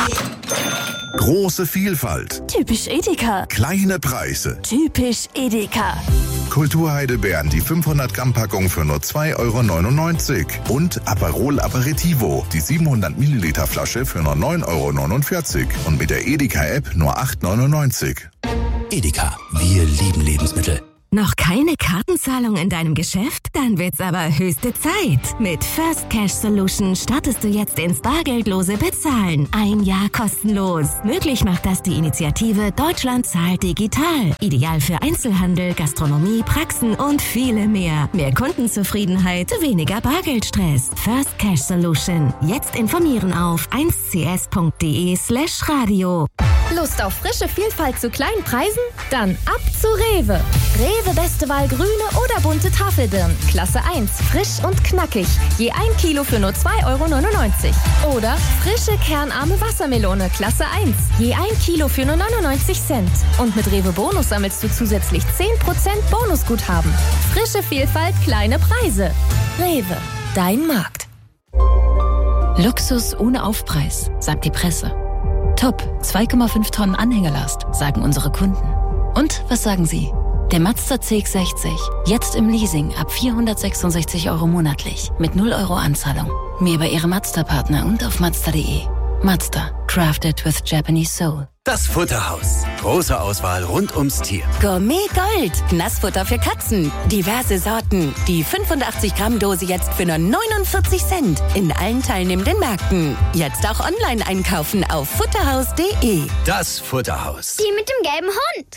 Große Vielfalt. Typisch Edeka. Kleine Preise. Typisch Edeka. Kulturheidelbeeren, die 500 Gramm Packung für nur 2,99 € und Aperol Aperitivo, die 700 Milliliter Flasche für nur 9,49 € und mit der Edeka-App nur 8,99 €. Edeka, wir lieben Lebensmittel. Noch keine Kartenzahlung in deinem Geschäft? Dann wird's aber höchste Zeit. Mit First Cash Solution startest du jetzt ins bargeldlose Bezahlen. 1 Jahr kostenlos. Möglich macht das die Initiative Deutschland zahlt digital. Ideal für Einzelhandel, Gastronomie, Praxen und viele mehr. Mehr Kundenzufriedenheit, weniger Bargeldstress. First Cash Solution. Jetzt informieren auf 1cs.de/radio. Lust auf frische Vielfalt zu kleinen Preisen? Dann ab zu Rewe. Rewe beste Wahl grüne oder bunte Tafelbirnen. Klasse 1, frisch und knackig. Je 1 Kilo für nur 2,99 €. Oder frische kernarme Wassermelone, Klasse 1. Je 1 Kilo für nur 99 Cent. Und mit Rewe Bonus sammelst du zusätzlich 10% Bonusguthaben. Frische Vielfalt, kleine Preise. Rewe, dein Markt. Luxus ohne Aufpreis, sagt die Presse. Top, 2,5 Tonnen Anhängerlast, sagen unsere Kunden. Und was sagen Sie? Der Mazda CX-60, jetzt im Leasing ab 466 € monatlich, mit 0 € Anzahlung. Mehr bei Ihrem Mazda-Partner und auf Mazda.de. Mazda, crafted with Japanese soul. Das Futterhaus. Große Auswahl rund ums Tier. Gourmet Gold. Nassfutter für Katzen. Diverse Sorten. Die 85-Gramm-Dose jetzt für nur 49 Cent. In allen teilnehmenden Märkten. Jetzt auch online einkaufen auf futterhaus.de. Das Futterhaus. Die mit dem gelben Hund.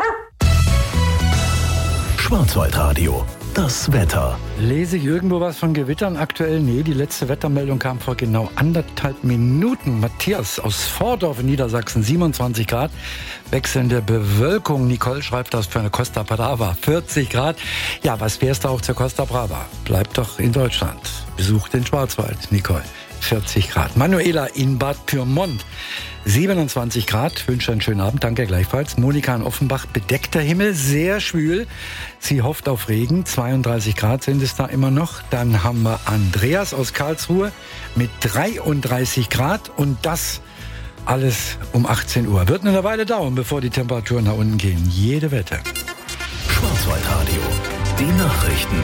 Schwarzwaldradio. Das Wetter. Lese ich irgendwo was von Gewittern aktuell? Nee, die letzte Wettermeldung kam vor genau 1,5 Minuten. Matthias aus Vordorf in Niedersachsen, 27 Grad. Wechselnde Bewölkung. Nicole schreibt das für eine Costa Brava. 40 Grad. Ja, was fährst du auch zur Costa Brava? Bleib doch in Deutschland. Besuch den Schwarzwald, Nicole. 40 Grad. Manuela in Bad Pyrmont. 27 Grad, wünsche einen schönen Abend, danke gleichfalls. Monika in Offenbach, bedeckter Himmel, sehr schwül. Sie hofft auf Regen, 32 Grad sind es da immer noch. Dann haben wir Andreas aus Karlsruhe mit 33 Grad und das alles um 18 Uhr. Wird eine Weile dauern, bevor die Temperaturen nach unten gehen. Jede Wette. Schwarzwaldradio, die Nachrichten.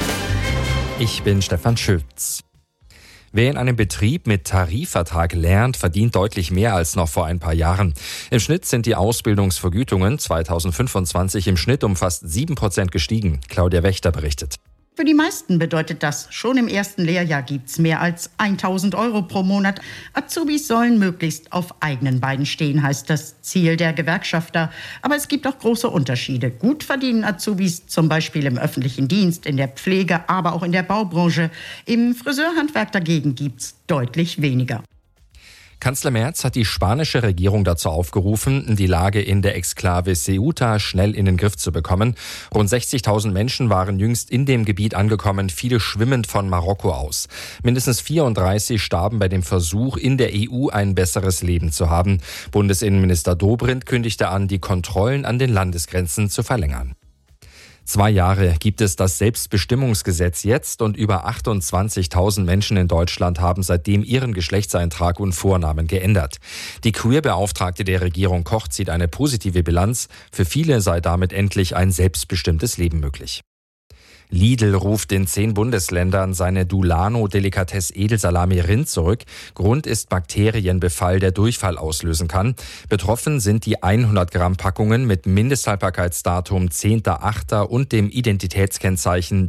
Ich bin Stefan Schütz. Wer in einem Betrieb mit Tarifvertrag lernt, verdient deutlich mehr als noch vor ein paar Jahren. Im Schnitt sind die Ausbildungsvergütungen 2025 im Schnitt um fast 7% gestiegen. Claudia Wächter berichtet. Für die meisten bedeutet das, schon im ersten Lehrjahr gibt's mehr als 1.000 € pro Monat. Azubis sollen möglichst auf eigenen Beinen stehen, heißt das Ziel der Gewerkschafter. Aber es gibt auch große Unterschiede. Gut verdienen Azubis, zum Beispiel im öffentlichen Dienst, in der Pflege, aber auch in der Baubranche. Im Friseurhandwerk dagegen gibt's deutlich weniger. Kanzler Merz hat die spanische Regierung dazu aufgerufen, die Lage in der Exklave Ceuta schnell in den Griff zu bekommen. Rund 60.000 Menschen waren jüngst in dem Gebiet angekommen, viele schwimmend von Marokko aus. Mindestens 34 starben bei dem Versuch, in der EU ein besseres Leben zu haben. Bundesinnenminister Dobrindt kündigte an, die Kontrollen an den Landesgrenzen zu verlängern. 2 Jahre gibt es das Selbstbestimmungsgesetz jetzt und über 28.000 Menschen in Deutschland haben seitdem ihren Geschlechtseintrag und Vornamen geändert. Die Queerbeauftragte der Regierung Koch zieht eine positive Bilanz. Für viele sei damit endlich ein selbstbestimmtes Leben möglich. Lidl ruft in 10 Bundesländern seine Dulano-Delikatesse Edelsalami Rind zurück. Grund ist Bakterienbefall, der Durchfall auslösen kann. Betroffen sind die 100 Gramm Packungen mit Mindesthaltbarkeitsdatum 10.8. und dem Identitätskennzeichen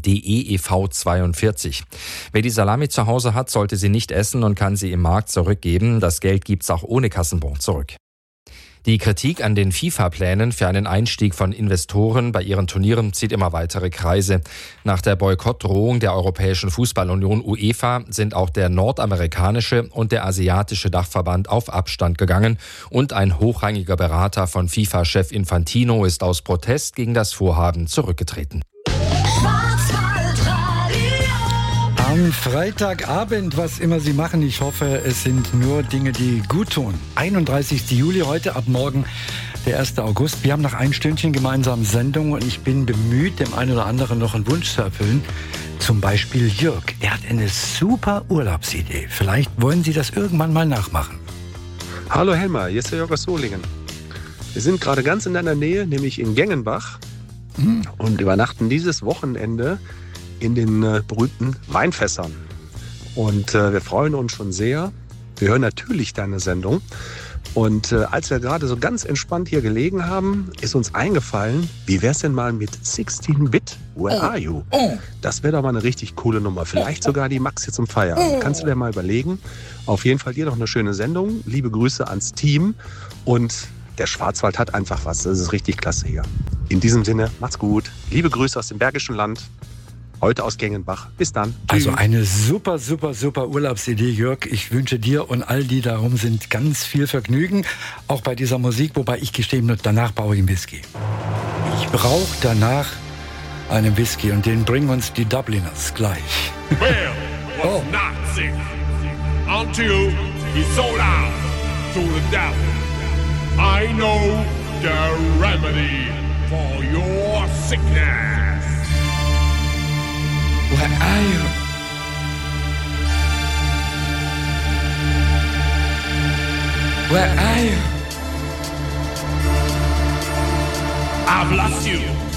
DEEV42. Wer die Salami zu Hause hat, sollte sie nicht essen und kann sie im Markt zurückgeben. Das Geld gibt's auch ohne Kassenbon zurück. Die Kritik an den FIFA-Plänen für einen Einstieg von Investoren bei ihren Turnieren zieht immer weitere Kreise. Nach der Boykottdrohung der Europäischen Fußballunion UEFA sind auch der nordamerikanische und der asiatische Dachverband auf Abstand gegangen und ein hochrangiger Berater von FIFA-Chef Infantino ist aus Protest gegen das Vorhaben zurückgetreten. Am Freitagabend, was immer Sie machen, ich hoffe, es sind nur Dinge, die gut tun. 31. Juli heute, ab morgen der 1. August. Wir haben noch ein Stündchen gemeinsam Sendung und ich bin bemüht, dem einen oder anderen noch einen Wunsch zu erfüllen. Zum Beispiel Jörg. Er hat eine super Urlaubsidee. Vielleicht wollen Sie das irgendwann mal nachmachen. Hallo Helmer, hier ist der Jörg aus Solingen. Wir sind gerade ganz in deiner Nähe, nämlich in Gengenbach und übernachten dieses Wochenende in den berühmten Weinfässern. Und wir freuen uns schon sehr. Wir hören natürlich deine Sendung. Und als wir gerade so ganz entspannt hier gelegen haben, ist uns eingefallen, wie wär's denn mal mit 16-Bit? Where are you? Das wäre doch mal eine richtig coole Nummer. Vielleicht sogar die Max hier zum Feierabend. Kannst du dir mal überlegen? Auf jeden Fall dir noch eine schöne Sendung. Liebe Grüße ans Team. Und der Schwarzwald hat einfach was. Das ist richtig klasse hier. In diesem Sinne, macht's gut. Liebe Grüße aus dem Bergischen Land. Heute aus Gengenbach. Bis dann. Also eine super, super, super Urlaubsidee, Jörg. Ich wünsche dir und all die darum sind ganz viel Vergnügen. Auch bei dieser Musik, wobei ich gestehe, danach brauche ich einen Whisky. Ich brauche danach einen Whisky und den bringen uns die Dubliners gleich. Well, was not sick until he sold out to the devil. I know the remedy for your sickness. Where are you? Where are you? I've lost you.